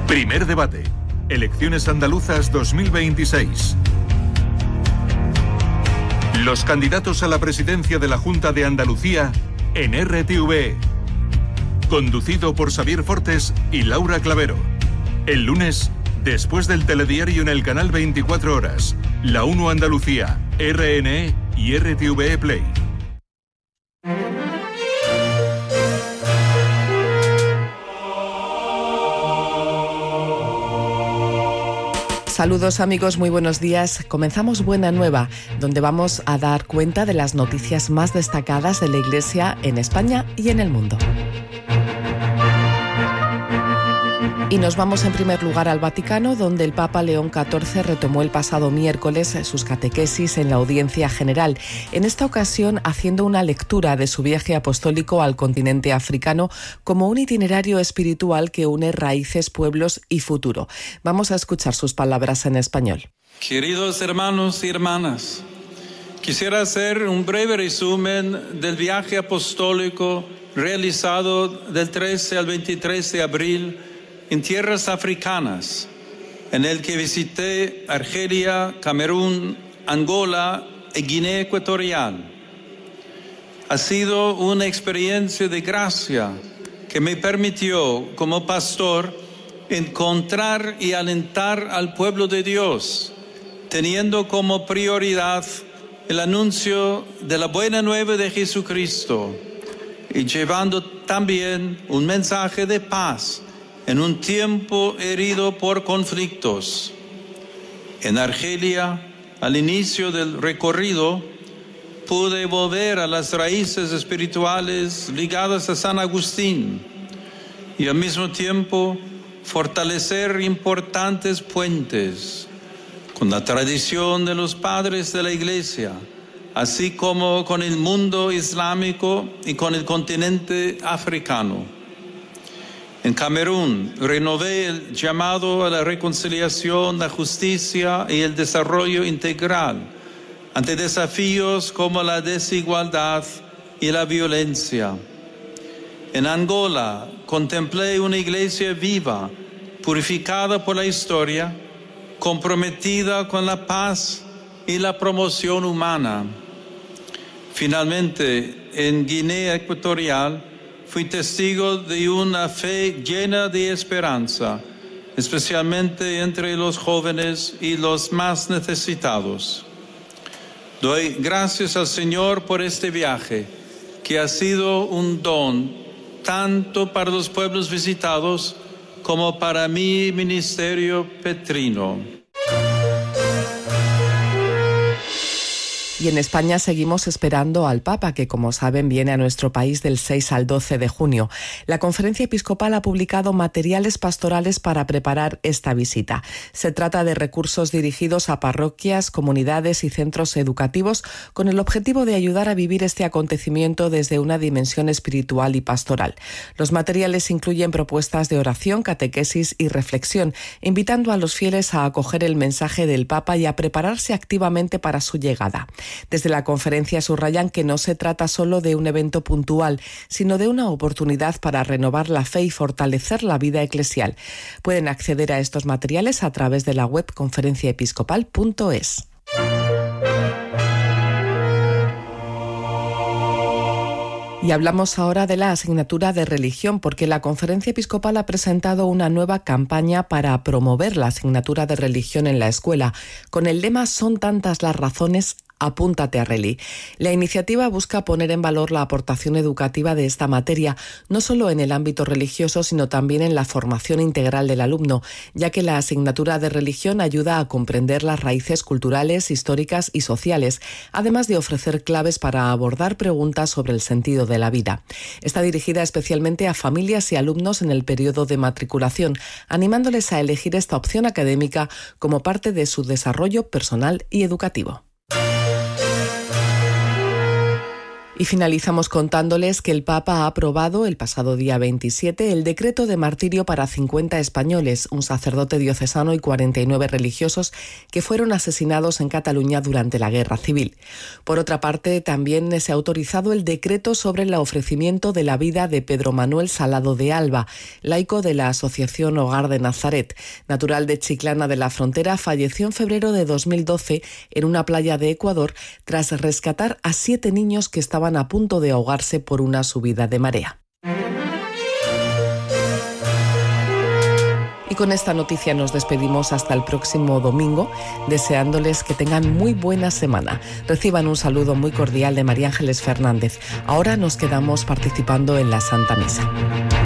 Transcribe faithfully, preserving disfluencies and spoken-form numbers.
Primer debate. Elecciones andaluzas dos mil veintiséis. Los candidatos a la presidencia de la Junta de Andalucía en R T V E. Conducido por Xavier Fortes y Laura Clavero. El lunes, después del telediario en el canal veinticuatro horas, La uno Andalucía, R N E y R T V E Play. Saludos amigos, muy buenos días. Comenzamos Buena Nueva, donde vamos a dar cuenta de las noticias más destacadas de la Iglesia en España y en el mundo. Y nos vamos en primer lugar al Vaticano, donde el Papa León catorce retomó el pasado miércoles sus catequesis en la audiencia general, en esta ocasión haciendo una lectura de su viaje apostólico al continente africano como un itinerario espiritual que une raíces, pueblos y futuro. Vamos a escuchar sus palabras en español. Queridos hermanos y hermanas, quisiera hacer un breve resumen del viaje apostólico realizado del trece al veintitrés de abril en tierras africanas, en el que visité Argelia, Camerún, Angola y Guinea Ecuatorial. Ha sido una experiencia de gracia que me permitió, como pastor, encontrar y alentar al pueblo de Dios, teniendo como prioridad el anuncio de la buena nueva de Jesucristo y llevando también un mensaje de paz en un tiempo herido por conflictos. En Argelia, al inicio del recorrido, pude volver a las raíces espirituales ligadas a San Agustín y al mismo tiempo fortalecer importantes puentes con la tradición de los padres de la Iglesia, así como con el mundo islámico y con el continente africano. En Camerún, renové el llamado a la reconciliación, la justicia y el desarrollo integral ante desafíos como la desigualdad y la violencia. En Angola, contemplé una iglesia viva, purificada por la historia, comprometida con la paz y la promoción humana. Finalmente, en Guinea Ecuatorial, fui testigo de una fe llena de esperanza, especialmente entre los jóvenes y los más necesitados. Doy gracias al Señor por este viaje, que ha sido un don tanto para los pueblos visitados como para mi ministerio petrino. Y en España seguimos esperando al Papa, que como saben viene a nuestro país del seis al doce de junio. La Conferencia Episcopal ha publicado materiales pastorales para preparar esta visita. Se trata de recursos dirigidos a parroquias, comunidades y centros educativos con el objetivo de ayudar a vivir este acontecimiento desde una dimensión espiritual y pastoral. Los materiales incluyen propuestas de oración, catequesis y reflexión, invitando a los fieles a acoger el mensaje del Papa y a prepararse activamente para su llegada. Desde la conferencia subrayan que no se trata solo de un evento puntual, sino de una oportunidad para renovar la fe y fortalecer la vida eclesial. Pueden acceder a estos materiales a través de la web conferencia episcopal punto es. Y hablamos ahora de la asignatura de religión, porque la Conferencia Episcopal ha presentado una nueva campaña para promover la asignatura de religión en la escuela, con el lema "Son tantas las razones, apúntate a Reli". La iniciativa busca poner en valor la aportación educativa de esta materia, no solo en el ámbito religioso, sino también en la formación integral del alumno, ya que la asignatura de religión ayuda a comprender las raíces culturales, históricas y sociales, además de ofrecer claves para abordar preguntas sobre el sentido de la vida. Está dirigida especialmente a familias y alumnos en el periodo de matriculación, animándoles a elegir esta opción académica como parte de su desarrollo personal y educativo. Y finalizamos contándoles que el Papa ha aprobado el pasado día veintisiete el decreto de martirio para cincuenta españoles, un sacerdote diocesano y cuarenta y nueve religiosos que fueron asesinados en Cataluña durante la Guerra Civil. Por otra parte, también se ha autorizado el decreto sobre el ofrecimiento de la vida de Pedro Manuel Salado de Alba, laico de la Asociación Hogar de Nazaret. Natural de Chiclana de la Frontera, falleció en febrero de dos mil doce en una playa de Ecuador tras rescatar a siete niños que estaban a punto de ahogarse por una subida de marea. Y con esta noticia nos despedimos hasta el próximo domingo, deseándoles que tengan muy buena semana. Reciban un saludo muy cordial de María Ángeles Fernández. Ahora nos quedamos participando en la Santa Misa.